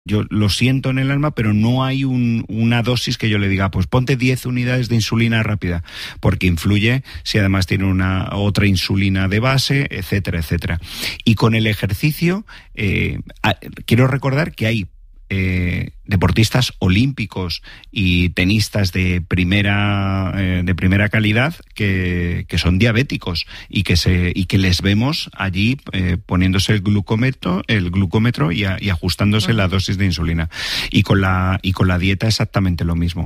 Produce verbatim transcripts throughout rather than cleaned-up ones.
Yo lo siento en el alma, pero no hay un, una dosis que yo le diga, pues ponte diez unidades de insulina rápida, porque influye si además tiene una otra insulina de base, etcétera, etcétera. Y con el ejercicio, eh, a, quiero recordar que hay Eh, deportistas olímpicos y tenistas de primera eh, de primera calidad que, que son diabéticos y que se y que les vemos allí eh, poniéndose el glucómetro el glucómetro y, a, y ajustándose uh-huh. la dosis de insulina, y con la y con la dieta exactamente lo mismo.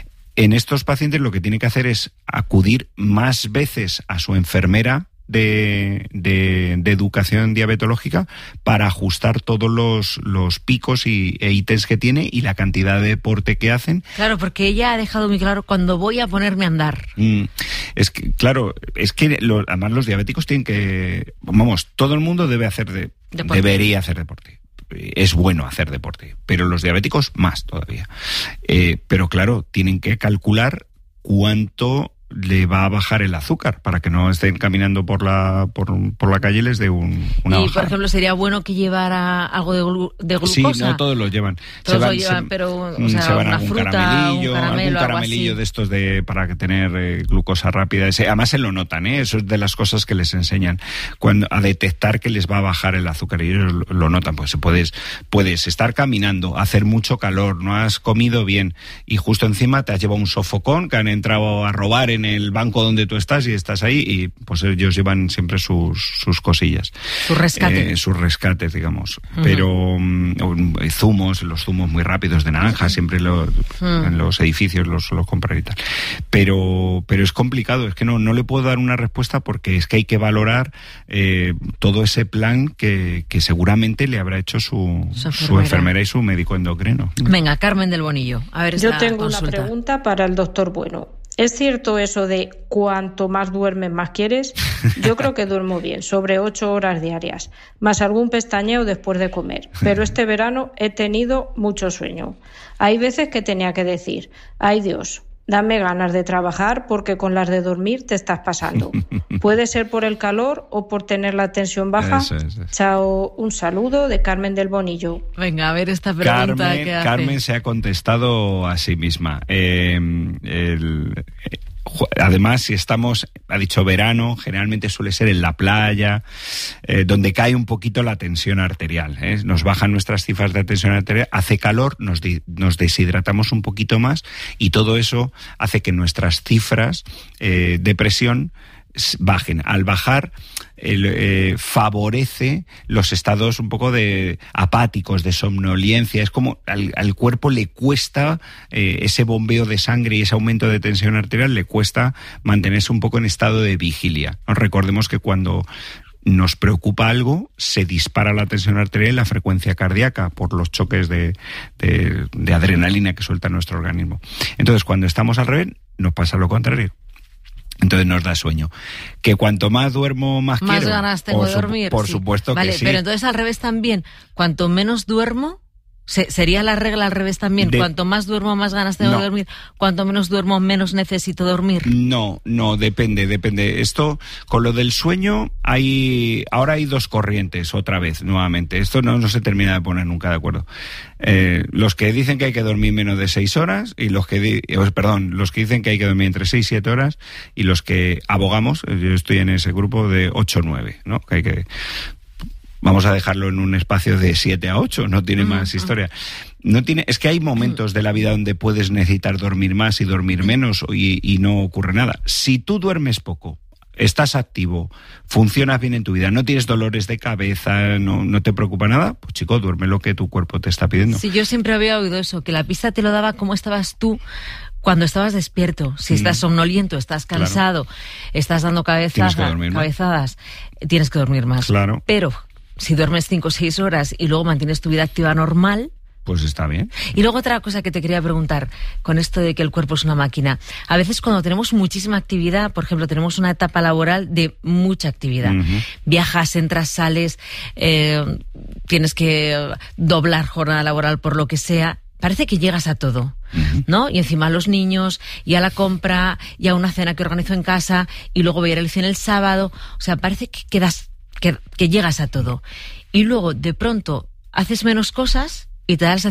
En estos pacientes lo que tiene que hacer es acudir más veces a su enfermera De, de, de educación diabetológica para ajustar todos los, los picos y, e ítems que tiene y la cantidad de deporte que hacen. Claro, porque ella ha dejado muy claro cuando voy a ponerme a andar. Mm, es que, claro, es que lo, además los diabéticos tienen que, vamos, todo el mundo debe hacer de, debería hacer deporte. Es bueno hacer deporte, pero los diabéticos más todavía. Eh, pero claro, tienen que calcular cuánto le va a bajar el azúcar para que no estén caminando por la por, por la calle y les dé un, una y bajada. Por ejemplo, sería bueno que llevara algo de, glu, de glucosa. Sí, no todos lo llevan. Todos se van, lo llevan, se, pero o sea, se van una algún fruta, caramelillo, un caramelo, algún caramelillo de estos de para tener eh, glucosa rápida. Ese, además se lo notan, ¿eh? Eso es de las cosas que les enseñan cuando a detectar que les va a bajar el azúcar, y ellos lo, lo notan. Pues puedes puedes estar caminando, hacer mucho calor, no has comido bien y justo encima te has llevado un sofocón que han entrado a robar en el banco donde tú estás y estás ahí, y pues ellos llevan siempre sus, sus cosillas. Sus rescates. Eh, sus rescates, digamos. Uh-huh. Pero um, zumos, los zumos muy rápidos de naranja, siempre lo, uh-huh. en los edificios los, los compran y tal. Pero, pero es complicado, es que no, no le puedo dar una respuesta porque es que hay que valorar eh, todo ese plan que, que seguramente le habrá hecho su, su, enfermera. su enfermera y su médico endocrino. Venga, Carmen del Bonillo, a ver esta Yo tengo consulta. Una pregunta para el doctor Bueno. ¿Es cierto eso de cuanto más duermes más quieres? Yo creo que duermo bien, sobre ocho horas diarias, más algún pestañeo después de comer. Pero este verano he tenido mucho sueño. Hay veces que tenía que decir, ay Dios, dame ganas de trabajar porque con las de dormir te estás pasando. Puede ser por el calor o por tener la tensión baja. Eso, eso, eso. Chao, un saludo de Carmen del Bonillo. Venga, a ver esta pregunta Carmen, que hace. Carmen se ha contestado a sí misma. Eh, el, eh, además, si estamos, ha dicho verano, generalmente suele ser en la playa, eh, donde cae un poquito la tensión arterial. ¿eh? Nos bajan nuestras cifras de tensión arterial, hace calor, nos, di, nos deshidratamos un poquito más y todo eso hace que nuestras cifras eh, de presión bajen. Al bajar, el, eh, favorece los estados un poco de apáticos, de somnolencia. Es como al, al cuerpo le cuesta eh, ese bombeo de sangre y ese aumento de tensión arterial, le cuesta mantenerse un poco en estado de vigilia. Recordemos que cuando nos preocupa algo, se dispara la tensión arterial y la frecuencia cardíaca por los choques de, de, de adrenalina que suelta nuestro organismo. Entonces, cuando estamos al revés, nos pasa lo contrario. Entonces nos da sueño. Que cuanto más duermo, más, más quiero. Más ganas tengo por de dormir. Por sí. supuesto vale, que sí. Pero entonces al revés también. Cuanto menos duermo, se, sería la regla al revés también. De... Cuanto más duermo, más ganas tengo no. de dormir. Cuanto menos duermo, menos necesito dormir. No, no, depende, depende. Esto, con lo del sueño, hay ahora hay dos corrientes, otra vez, nuevamente. Esto no, no se termina de poner nunca de acuerdo. Eh, los que dicen que hay que dormir menos de seis horas y los que di, eh, perdón, los que dicen que hay que dormir entre seis y siete horas y los que abogamos, yo estoy en ese grupo de ocho o nueve, ¿no? Que hay que vamos a dejarlo en un espacio de siete a ocho, no tiene más historia. No tiene, es que hay momentos de la vida donde puedes necesitar dormir más y dormir menos y, y no ocurre nada. Si tú duermes poco, estás activo, funcionas bien en tu vida, no tienes dolores de cabeza, no, no te preocupa nada, pues chico, duerme lo que tu cuerpo te está pidiendo. Sí, yo siempre había oído eso, que la pista te lo daba cómo estabas tú cuando estabas despierto. Si estás somnoliento, estás cansado, claro. estás dando cabezadas, tienes cabezadas, tienes que dormir más. Claro. Pero si duermes cinco o seis horas y luego mantienes tu vida activa normal, pues está bien. Y luego otra cosa que te quería preguntar, con esto de que el cuerpo es una máquina. A veces cuando tenemos muchísima actividad, por ejemplo, tenemos una etapa laboral de mucha actividad. Uh-huh. Viajas, entras, sales, eh, tienes que doblar jornada laboral por lo que sea. Parece que llegas a todo, uh-huh. ¿no? Y encima a los niños, y a la compra, y a una cena que organizo en casa, y luego voy a ir al cine el sábado. O sea, parece que quedas, que, que llegas a todo. Y luego, de pronto, haces menos cosas y te da la